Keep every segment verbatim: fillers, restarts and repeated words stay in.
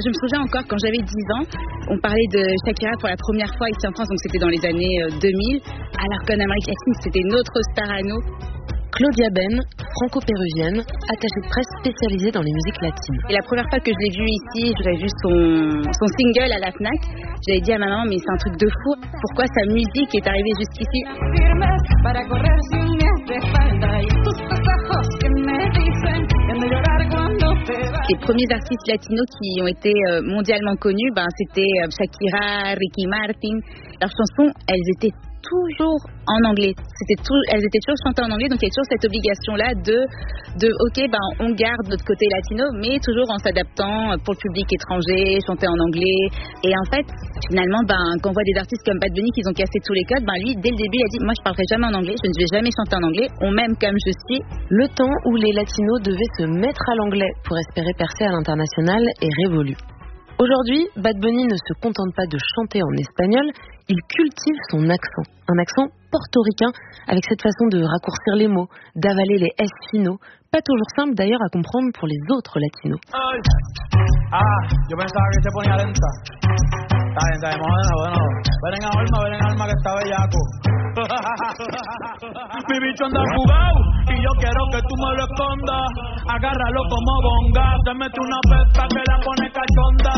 je me souviens encore quand j'avais dix ans, on parlait de Shakira pour la première fois ici en France, donc c'était dans les années deux mille, alors qu'en Amérique latine, c'était notre star à nous. Claudia Ben, franco-péruvienne, attachée de presse spécialisée dans les musiques latines. Et la première fois que je l'ai vue ici, j'avais vu son, son single à la Fnac. J'avais dit à ma maman, mais c'est un truc de fou. Pourquoi sa musique est arrivée jusqu'ici? Les premiers artistes latinos qui ont été mondialement connus, ben, c'était Shakira, Ricky Martin. Leurs chansons, elles étaient toujours en anglais. C'était tout, elles étaient toujours chantées en anglais, donc il y a toujours cette obligation-là de, de ok, ben on garde notre côté latino, mais toujours en s'adaptant pour le public étranger, chanter en anglais. Et en fait, finalement, ben quand on voit des artistes comme Bad Bunny qui ont cassé tous les codes, ben lui, dès le début, il a dit, moi je parlerai jamais en anglais, je ne vais jamais chanter en anglais, on m'aime comme je suis. Le temps où les latinos devaient se mettre à l'anglais pour espérer percer à l'international est révolu. Aujourd'hui, Bad Bunny ne se contente pas de chanter en espagnol, il cultive son accent. Un accent portoricain avec cette façon de raccourcir les mots, d'avaler les S finaux. Pas toujours simple d'ailleurs à comprendre pour les autres latinos. Ah, yo pensaba que se ponía lenta. Está bien, está bien, bueno, bueno. Ven en alma, ven en alma que está bellaco. Mi bicho anda jugado y yo quiero que tú me lo escondas. Agárralo como bonga, te mete una pesta que la pone cachonda.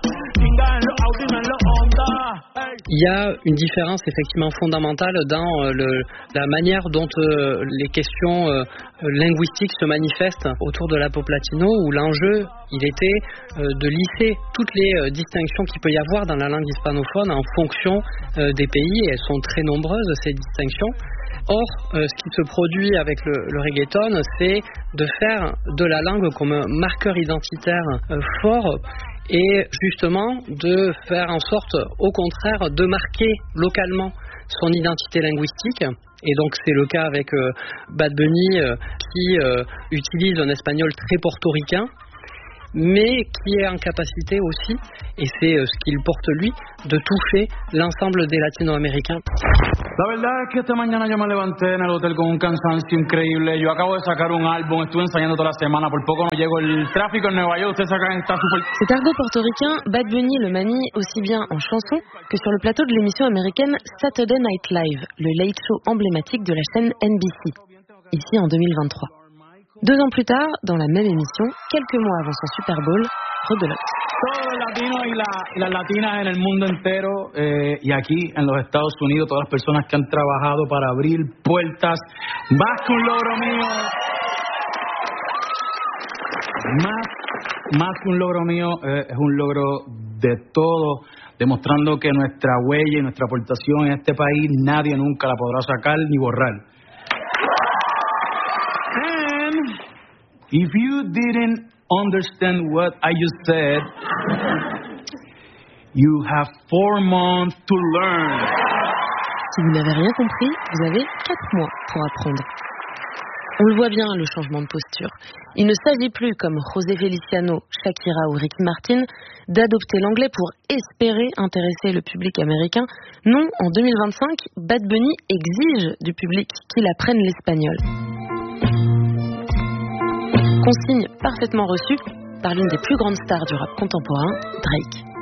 Il y a une différence effectivement fondamentale dans euh, le, la manière dont euh, les questions euh, linguistiques se manifestent autour de la pop latino, où l'enjeu, il était euh, de lisser toutes les euh, distinctions qu'il peut y avoir dans la langue hispanophone en fonction euh, des pays, et elles sont très nombreuses ces distinctions. Or, euh, ce qui se produit avec le, le reggaeton, c'est de faire de la langue comme un marqueur identitaire euh, fort, et justement de faire en sorte, au contraire, de marquer localement son identité linguistique. Et donc c'est le cas avec euh, Bad Bunny euh, qui euh, utilise un espagnol très portoricain, mais qui est en capacité aussi, et c'est euh, ce qu'il porte lui, de toucher l'ensemble des latino-américains. La verdad es que esta mañana yo me levanté en el hotel con un cansancio increíble. Yo acabo de sacar un álbum, estuve ensayando toda la semana, por poco no llego. El tráfico en Nueva York, ustedes sacan, está súper... Cet argot portoricain, Bad Bunny le manie aussi bien en chanson que sur le plateau de l'émission américaine Saturday Night Live, le late show emblématique de la chaîne N B C, ici en deux mille vingt-trois. Deux ans plus tard, dans la même émission, quelques mois avant son Super Bowl, rebelote. Todos los latinos y, la, y las latinas en el mundo entero eh, y aquí en los Estados Unidos, todas las personas que han trabajado para abrir puertas, más que un logro mío, más, más que un logro mío, eh, es un logro de todos, demostrando que nuestra huella y nuestra aportación en este país nadie nunca la podrá sacar ni borrar. And if you didn't understand what I just said, you have four months to learn. Si vous n'avez rien compris, vous avez quatre mois pour apprendre. On le voit bien, le changement de posture. Il ne s'agit plus, comme José Feliciano, Shakira ou Ricky Martin, d'adopter l'anglais pour espérer intéresser le public américain. Non, en deux mille vingt-cinq, Bad Bunny exige du public qu'il apprenne l'espagnol. Consigne parfaitement reçue par l'une des plus grandes stars du rap contemporain, Drake.